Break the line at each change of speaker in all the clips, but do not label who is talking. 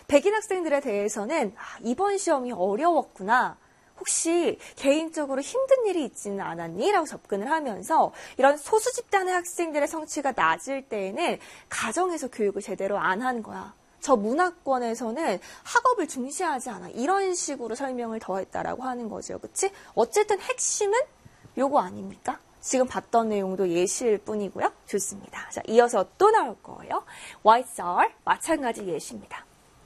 백인 학생들에 대해서는 이번 시험이 어려웠구나. 혹시 개인적으로 힘든 일이 있지는 않았니? 라고 접근을 하면서 이런 소수 집단의 학생들의 성취가 낮을 때에는 가정에서 교육을 제대로 안 한 거야. 저 문화권에서는 학업을 중시하지 않아. 이런 식으로 설명을 더했다라고 하는 거죠. 그치? 어쨌든 핵심은 요거 아닙니까? 지금 봤던 내용도 예시일 뿐이고요. 좋습니다. 자, 이어서 또 나올 거예요. White are 마찬가지 예시입니다.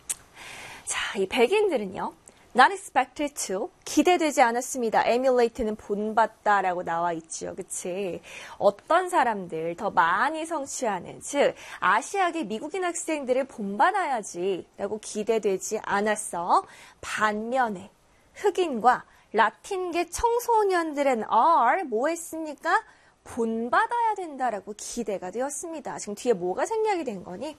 자, 이 백인들은요. Not expected to, 기대되지 않았습니다. emulate는 본받다라고 나와 있죠. 그치? 어떤 사람들 더 많이 성취하는, 즉 아시아계 미국인 학생들을 본받아야지 라고 기대되지 않았어. 반면에 흑인과 라틴계 청소년들은 are 뭐 했습니까? 본받아야 된다라고 기대가 되었습니다. 지금 뒤에 뭐가 생략이 된 거니?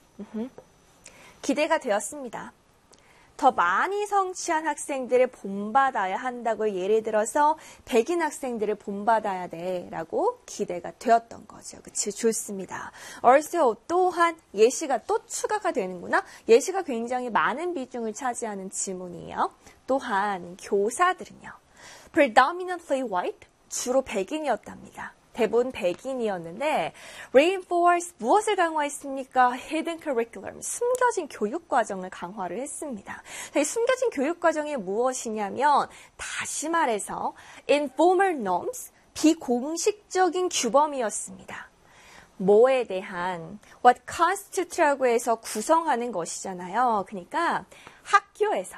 기대가 되었습니다. 더 많이 성취한 학생들을 본받아야 한다고 예를 들어서 백인 학생들을 본받아야 돼라고 기대가 되었던 거죠. 그치? 좋습니다. also 또한 예시가 또 추가가 되는구나. 예시가 굉장히 많은 비중을 차지하는 지문이에요. 또한 교사들은요. predominantly white, 주로 백인이었답니다. 대부분 백인이었는데 reinforce 무엇을 강화했습니까? hidden curriculum, 숨겨진 교육 과정을 강화를 했습니다. 이 숨겨진 교육 과정이 무엇이냐면 다시 말해서 informal norms, 비공식적인 규범이었습니다. 뭐에 대한 what constitute라고 해서 구성하는 것이잖아요. 그러니까 학교에서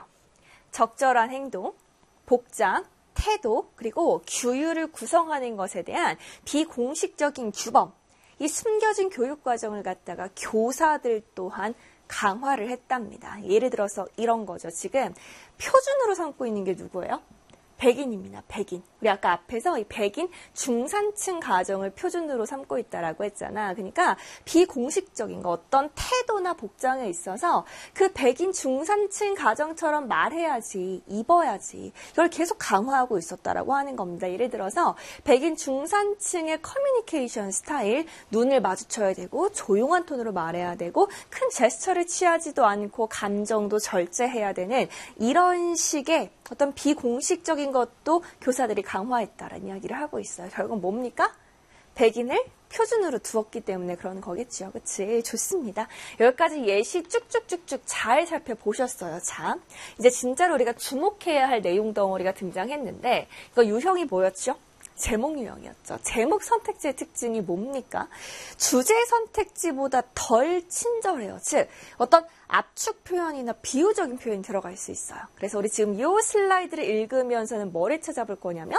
적절한 행동, 복장, 태도 그리고 규율을 구성하는 것에 대한 비공식적인 규범, 이 숨겨진 교육 과정을 갖다가 교사들 또한 강화를 했답니다. 예를 들어서 이런 거죠. 지금 표준으로 삼고 있는 게 누구예요? 백인입니다. 백인. 우리 아까 앞에서 이 백인 중산층 가정을 표준으로 삼고 있다라고 했잖아. 그러니까 비공식적인 거, 어떤 태도나 복장에 있어서 그 백인 중산층 가정처럼 말해야지, 입어야지. 이걸 계속 강화하고 있었다라고 하는 겁니다. 예를 들어서 백인 중산층의 커뮤니케이션 스타일, 눈을 마주쳐야 되고 조용한 톤으로 말해야 되고 큰 제스처를 취하지도 않고 감정도 절제해야 되는 이런 식의 어떤 비공식적인 것도 교사들이 강화했다라는 이야기를 하고 있어요. 결국 뭡니까? 백인을 표준으로 두었기 때문에 그런 거겠죠. 그치? 좋습니다. 여기까지 예시 쭉쭉쭉쭉 잘 살펴보셨어요. 자, 이제 진짜로 우리가 주목해야 할 내용 덩어리가 등장했는데 이거 유형이 뭐였죠? 제목 유형이었죠. 제목 선택지의 특징이 뭡니까? 주제 선택지보다 덜 친절해요. 즉 어떤 압축 표현이나 비유적인 표현이 들어갈 수 있어요. 그래서 우리 지금 이 슬라이드를 읽으면서는 뭐를 찾아볼 거냐면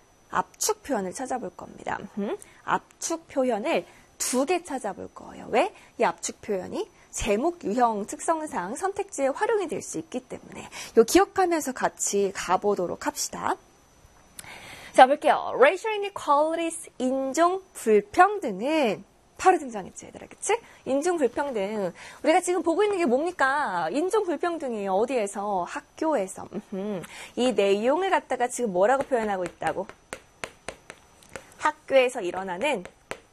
압축 표현을 찾아볼 겁니다. 압축 표현을 2개 찾아볼 거예요. 왜? 이 압축 표현이 제목 유형 특성상 선택지에 활용이 될 수 있기 때문에 이거 기억하면서 같이 가보도록 합시다. 자, 볼게요. Racial inequalities, 인종 불평등은 바로 등장했지, 얘들아. 그치? 인종 불평등. 우리가 지금 보고 있는 게 뭡니까? 인종 불평등이에요. 어디에서? 학교에서. 이 내용을 갖다가 지금 뭐라고 표현하고 있다고? 학교에서 일어나는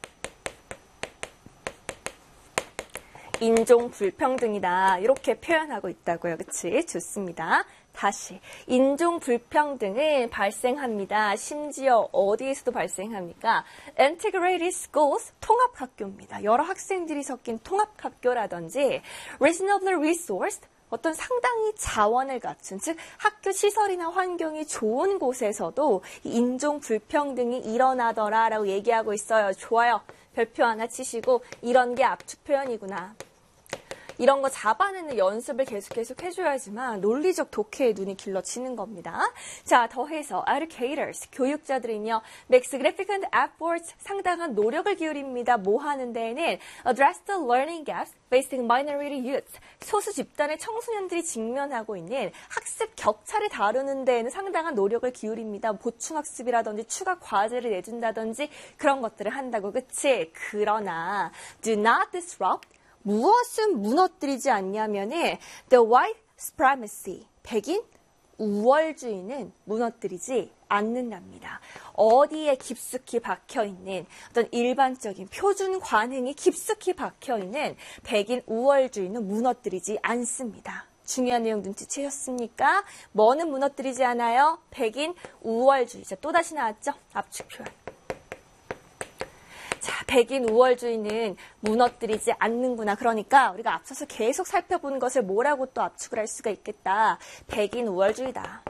인종 불평등이다. 이렇게 표현하고 있다고요. 그치? 좋습니다. 다시 인종 불평등은 발생합니다. 심지어 어디에서도 발생합니까? Integrated Schools, 통합학교입니다. 여러 학생들이 섞인 통합학교라든지 Reasonably Resourced, 어떤 상당히 자원을 갖춘, 즉 학교 시설이나 환경이 좋은 곳에서도 인종 불평등이 일어나더라라고 얘기하고 있어요. 좋아요. 별표 하나 치시고 이런 게 압축 표현이구나. 이런 거 잡아내는 연습을 계속 해줘야지만 논리적 독해에 눈이 길러지는 겁니다. 자, 더해서 educators, 교육자들은요. make significant efforts, 상당한 노력을 기울입니다. 뭐 하는 데에는 address the learning gaps facing minority youth, 소수 집단의 청소년들이 직면하고 있는 학습 격차를 다루는 데에는 상당한 노력을 기울입니다. 보충학습이라든지 추가 과제를 내준다든지 그런 것들을 한다고. 그치? 그러나 do not disrupt, 무엇은 무너뜨리지 않냐면은 the white supremacy, 백인 우월주의는 무너뜨리지 않는답니다. 어디에 깊숙이 박혀있는 어떤 일반적인 표준 관행이 깊숙이 박혀있는 백인 우월주의는 무너뜨리지 않습니다. 중요한 내용 눈치채셨습니까? 뭐는 무너뜨리지 않아요? 백인 우월주의. 자, 또다시 나왔죠? 압축 표현. 자, 백인 우월주의는 무너뜨리지 않는구나. 그러니까 우리가 앞서서 계속 살펴본 것을 뭐라고 또 압축을 할 수가 있겠다. 백인 우월주의다.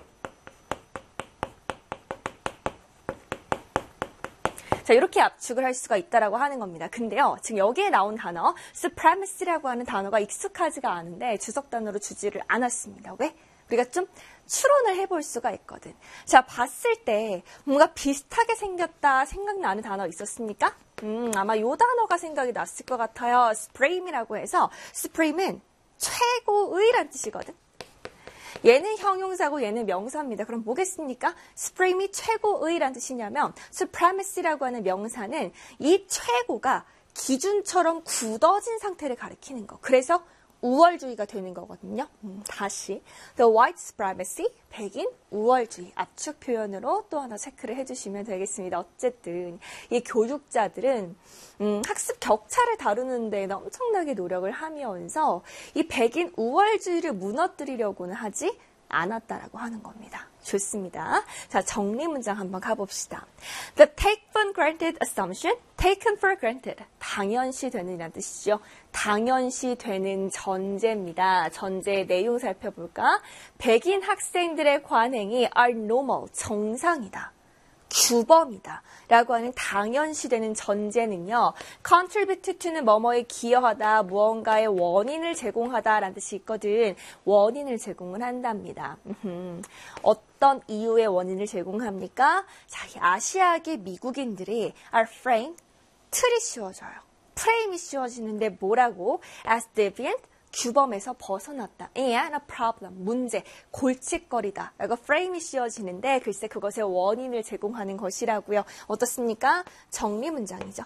자, 이렇게 압축을 할 수가 있다라고 하는 겁니다. 근데요, 지금 여기에 나온 단어, supremacy라고 하는 단어가 익숙하지가 않은데 주석 단어로 주지를 않았습니다. 왜? 우리가 좀 추론을 해볼 수가 있거든. 자, 봤을 때 뭔가 비슷하게 생겼다 생각나는 단어 있었습니까? 아마 이 단어가 생각이 났을 것 같아요. supreme이라고 해서 supreme은 최고의란 뜻이거든. 얘는 형용사고 얘는 명사입니다. 그럼 뭐겠습니까? supreme이 최고의란 뜻이냐면 supremacy라고 하는 명사는 이 최고가 기준처럼 굳어진 상태를 가리키는 거. 그래서 우월주의가 되는 거거든요. 다시 the white supremacy, 백인 우월주의 압축 표현으로 또 하나 체크를 해주시면 되겠습니다. 어쨌든 이 교육자들은 학습 격차를 다루는 데 엄청나게 노력을 하면서 이 백인 우월주의를 무너뜨리려고는 하지 않았다라고 하는 겁니다. 좋습니다. 자, 정리 문장 한번 가봅시다. The take for granted assumption, taken for granted. 당연시 되는 이란 뜻이죠. 당연시 되는 전제입니다. 전제의 내용 살펴볼까? 백인 학생들의 관행이 are normal, 정상이다. 규범이다 라고 하는 당연시되는 전제는요. contribute to는 뭐뭐에 기여하다, 무언가의 원인을 제공하다 라는 뜻이 있거든. 원인을 제공을 한답니다. 어떤 이유의 원인을 제공합니까? 자, 아시아계 미국인들이 are framed, 틀이 씌워져요. 프레임이 씌워지는데 뭐라고? as deviant, 규범에서 벗어났다. and a problem, 문제, 골칫거리다. 라고 프레임이 씌워지는데 글쎄 그것의 원인을 제공하는 것이라고요. 어떻습니까? 정리 문장이죠.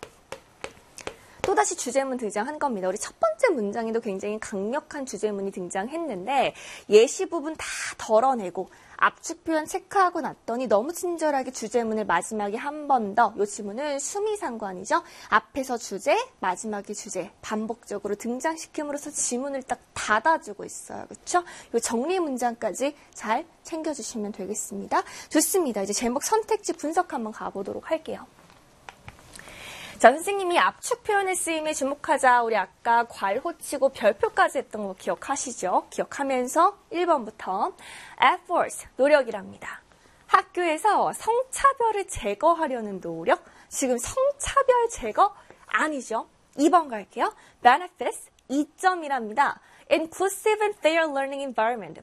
또다시 주제문 등장한 겁니다. 우리 첫 번째 문장에도 굉장히 강력한 주제문이 등장했는데 예시 부분 다 덜어내고 압축 표현 체크하고 났더니 너무 친절하게 주제문을 마지막에 한 번 더, 이 지문은 수미상관이죠. 앞에서 주제, 마지막에 주제 반복적으로 등장시킴으로써 지문을 딱 닫아주고 있어요. 그렇죠? 이 정리 문장까지 잘 챙겨주시면 되겠습니다. 좋습니다. 이제 제목 선택지 분석 한번 가보도록 할게요. 자, 선생님이 압축 표현의 쓰임에 주목하자. 우리 아까 괄호치고 별표까지 했던 거 기억하시죠? 기억하면서 1번부터 efforts, 노력이랍니다. 학교에서 성차별을 제거하려는 노력? 지금 성차별 제거? 아니죠. 2번 갈게요. benefits, 이점이랍니다. inclusive and fair learning environment,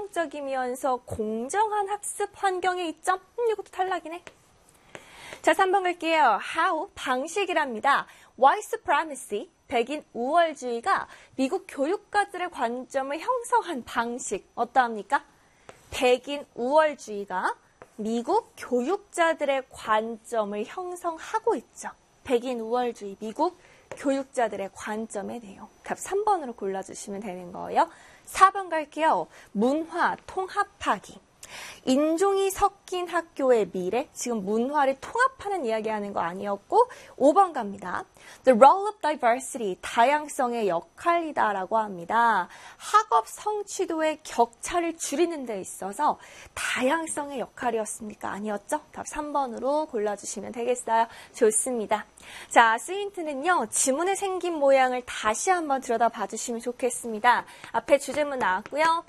포용적이면서 공정한 학습 환경의 이점? 이것도 탈락이네. 자, 3번 갈게요. how, 방식이랍니다. white supremacy, 백인 우월주의가 미국 교육가들의 관점을 형성한 방식. 어떠합니까? 백인 우월주의가 미국 교육자들의 관점을 형성하고 있죠. 백인 우월주의, 미국 교육자들의 관점의 내용. 답 3번으로 골라주시면 되는 거예요. 4번 갈게요. 문화 통합하기. 인종이 섞인 학교의 미래, 지금 문화를 통합하는 이야기하는 거 아니었고 5번 갑니다. The role of diversity, 다양성의 역할이다라고 합니다. 학업 성취도의 격차를 줄이는 데 있어서 다양성의 역할이었습니까? 아니었죠? 답 3번으로 골라주시면 되겠어요. 좋습니다. 자, 스윈트는요, 지문의 생긴 모양을 다시 한번 들여다봐 주시면 좋겠습니다. 앞에 주제문 나왔고요.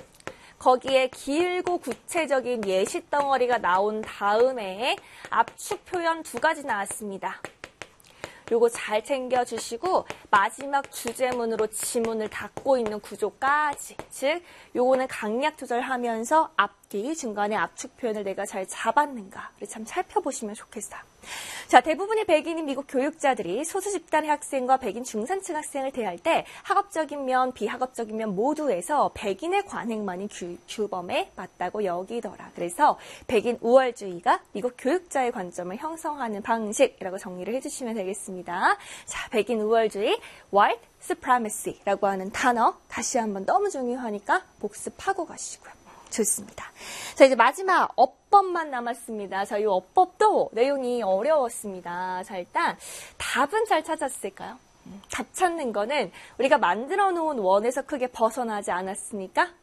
거기에 길고 구체적인 예시 덩어리가 나온 다음에 압축 표현 2가지 나왔습니다. 요거 잘 챙겨주시고 마지막 주제문으로 지문을 닫고 있는 구조까지, 즉 요거는 강약 조절하면서 앞뒤 중간에 압축 표현을 내가 잘 잡았는가를 참 살펴보시면 좋겠어요. 자, 대부분의 백인인 미국 교육자들이 소수 집단의 학생과 백인 중산층 학생을 대할 때 학업적인 면, 비학업적인 면 모두에서 백인의 관행만이 규범에 맞다고 여기더라. 그래서 백인 우월주의가 미국 교육자의 관점을 형성하는 방식이라고 정리를 해주시면 되겠습니다. 자, 백인 우월주의, white supremacy라고 하는 단어 다시 한번 너무 중요하니까 복습하고 가시고요. 좋습니다. 자, 이제 마지막 어법만 남았습니다. 자, 이 어법도 내용이 어려웠습니다. 자, 일단 답은 잘 찾았을까요? 답 찾는 거는 우리가 만들어 놓은 원에서 크게 벗어나지 않았으니까